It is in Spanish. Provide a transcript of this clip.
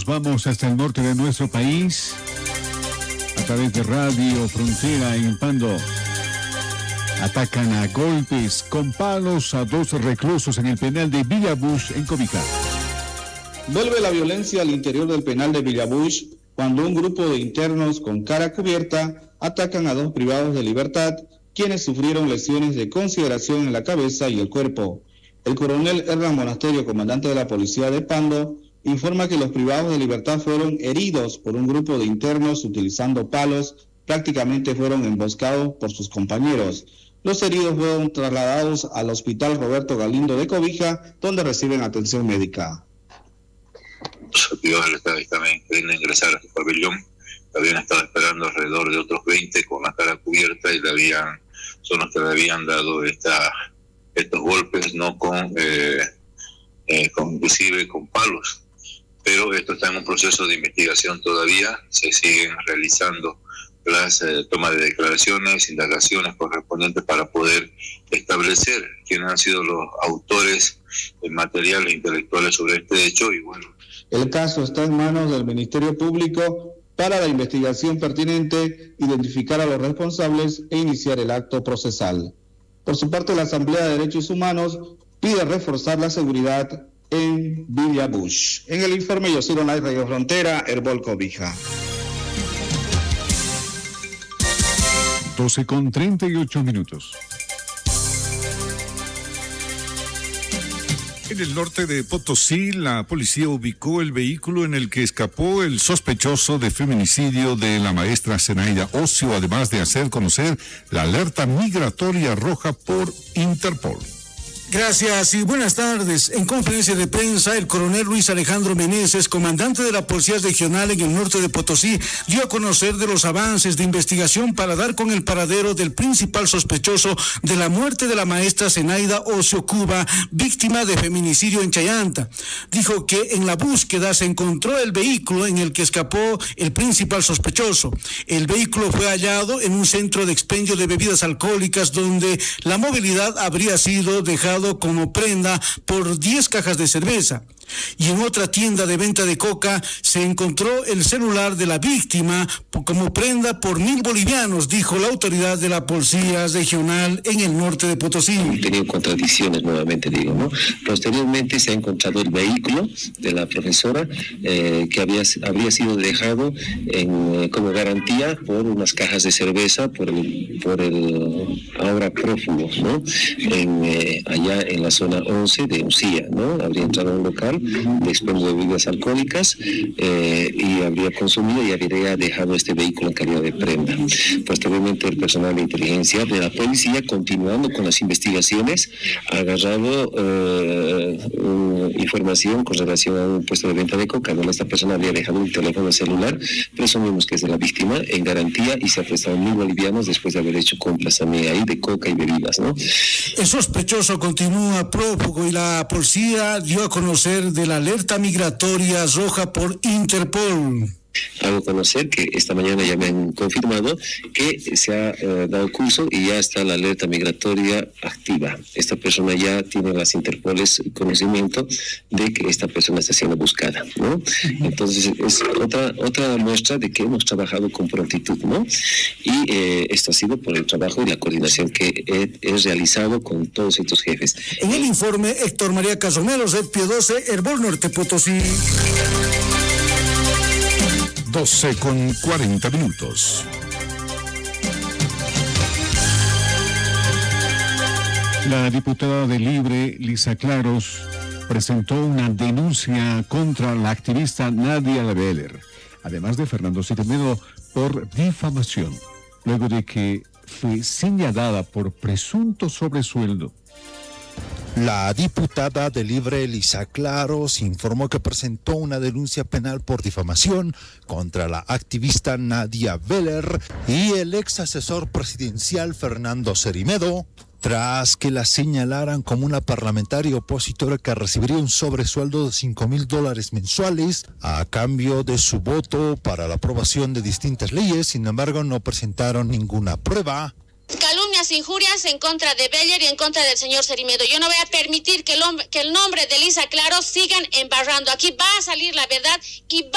vamos hasta el norte de nuestro país a través de Radio Frontera en Pando. Atacan a golpes con palos a 2 reclusos en el penal de Villabush en Cobija. Vuelve la violencia al interior del penal de Villabush cuando un grupo de internos con cara cubierta atacan a 2 privados de libertad, quienes sufrieron lesiones de consideración en la cabeza y el cuerpo. El coronel Hernán Monasterio, comandante de la policía de Pando, informa que los privados de libertad fueron heridos por un grupo de internos utilizando palos, prácticamente fueron emboscados por sus compañeros. Los heridos fueron trasladados al Hospital Roberto Galindo de Cobija, donde reciben atención médica. Los actividades también querían ingresar a su pabellón, habían estado esperando alrededor de otros 20 con la cara cubierta y son los que le habían dado estos golpes, no inclusive con palos. Pero esto está en un proceso de investigación todavía, se siguen realizando las tomas de declaraciones, indagaciones correspondientes para poder establecer quiénes han sido los autores materiales e intelectuales sobre este hecho. Y bueno, el caso está en manos del Ministerio Público para la investigación pertinente, identificar a los responsables e iniciar el acto procesal. Por su parte, la Asamblea de Derechos Humanos pide reforzar la seguridad en Villabush. En el informe Yosiro Nay, Radio Frontera, Herbol Cobija. 12:38. En el norte de Potosí, la policía ubicó el vehículo en el que escapó el sospechoso de feminicidio de la maestra Zenaida Ocio, además de hacer conocer la alerta migratoria roja por Interpol. Gracias y buenas tardes. En conferencia de prensa, el coronel Luis Alejandro Meneses, comandante de la Policía Regional en el norte de Potosí, dio a conocer de los avances de investigación para dar con el paradero del principal sospechoso de la muerte de la maestra Zenaida Ocio Cuba, víctima de feminicidio en Chayanta. Dijo que en la búsqueda se encontró el vehículo en el que escapó el principal sospechoso. El vehículo fue hallado en un centro de expendio de bebidas alcohólicas donde la movilidad habría sido dejada como prenda por 10 cajas de cerveza. Y en otra tienda de venta de coca se encontró el celular de la víctima como prenda por 1,000 bolivianos, dijo la autoridad de la Policía Regional en el norte de Potosí. Han tenido contradicciones nuevamente, digo, ¿no? Posteriormente se ha encontrado el vehículo de la profesora que habría sido dejado como garantía por unas cajas de cerveza por el ahora prófugo, ¿no? Allá en la zona 11 de Ucía, ¿no? Habría entrado a un local de expendio de bebidas alcohólicas y habría consumido y habría dejado este vehículo en calidad de prenda. Posteriormente, el personal de inteligencia de la policía, continuando con las investigaciones, ha agarrado información con relación a un puesto de venta de coca, donde esta persona habría dejado un teléfono celular, presumimos que es de la víctima, en garantía, y se ha prestado 1,000 bolivianos después de haber hecho compras también ahí de coca y bebidas, ¿no? El sospechoso continúa prófugo y la policía dio a conocer de la alerta migratoria roja por Interpol. Hago conocer que esta mañana ya me han confirmado que se ha dado curso y ya está la alerta migratoria activa. Esta persona ya tiene las Interpoles conocimiento de que esta persona está siendo buscada, ¿no? Entonces es otra muestra de que hemos trabajado con prontitud, ¿no? Y esto ha sido por el trabajo y la coordinación que he realizado con todos estos jefes. En el informe, Héctor María Casomero, Red Pío 12, Herbol Norte Potosí. 12:40. La diputada de Libre, Lisa Claros, presentó una denuncia contra la activista Nadia Veller, además de Fernando Zeremedo, por difamación, luego de que fue señalada por presunto sobresueldo. La diputada de Libre, Lisa Claros, informó que presentó una denuncia penal por difamación contra la activista Nadia Veller y el ex asesor presidencial Fernando Zeremedo, tras que la señalaran como una parlamentaria opositora que recibiría un sobresueldo de $5,000 mensuales a cambio de su voto para la aprobación de distintas leyes. Sin embargo, no presentaron ninguna prueba. Calumnias, injurias en contra de Veller y en contra del señor Zeremedo. Yo no voy a permitir que el nombre de Lisa Claros sigan embarrando. Aquí va a salir la verdad y